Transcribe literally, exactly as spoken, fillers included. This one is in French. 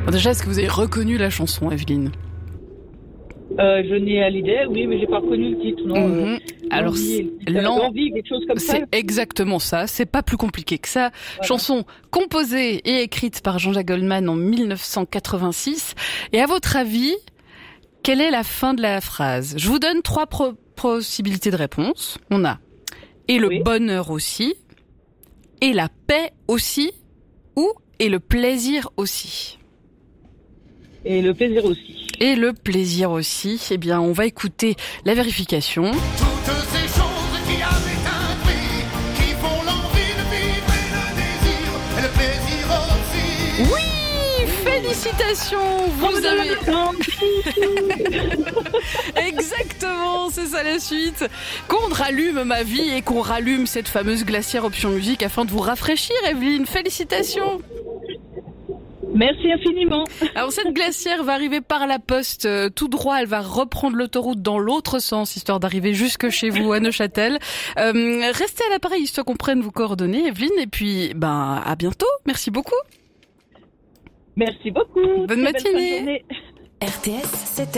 Déjà, est-ce que vous avez reconnu la chanson, Evelyne ? Euh, je n'ai à l'idée, oui, mais j'ai pas reconnu le titre, non. Mm-hmm. Euh, Alors, l'envie, l'en... l'envie, quelque chose comme ça. C'est exactement ça. C'est pas plus compliqué que ça. Voilà. Chanson composée et écrite par Jean-Jacques Goldman en dix-neuf cent quatre-vingt-six. Et à votre avis, quelle est la fin de la phrase ? Je vous donne trois pro- possibilités de réponse. On a et le oui. bonheur aussi, et la paix aussi, ou et le plaisir aussi. Et le plaisir aussi. Et le plaisir aussi. Eh bien, on va écouter la vérification. Toutes ces choses qui avaient un prix, qui font l'envie de vivre et le désir, et le plaisir aussi. Oui, félicitations, vous avez... Exactement, c'est ça la suite. Qu'on rallume ma vie et qu'on rallume cette fameuse glacière option musique afin de vous rafraîchir, Evelyne. Félicitations. Merci infiniment. Alors cette glacière va arriver par la poste euh, tout droit, elle va reprendre l'autoroute dans l'autre sens, histoire d'arriver jusque chez vous à Neuchâtel. Euh, restez à l'appareil, histoire qu'on prenne vos coordonnées, Evelyne, et puis ben à bientôt. Merci beaucoup. Merci beaucoup. Bonne Très belle fin de matinée. journée. R T S, sept heures.